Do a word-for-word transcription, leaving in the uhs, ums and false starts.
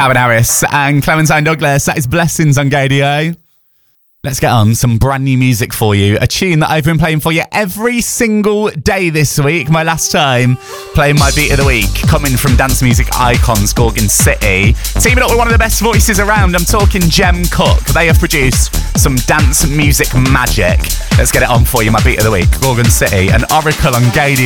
Calvin Harris and Clementine Douglas. That is Blessings on Gadio. Let's get on some brand new music for you. A tune that I've been playing for you every single day this week. My last time playing my beat of the week, coming from dance music icons, Gorgon City. Teaming up with one of the best voices around. I'm talking Jem Cook. They have produced some dance music magic. Let's get it on for you. My beat of the week, Gorgon City and Oracle on Gadio.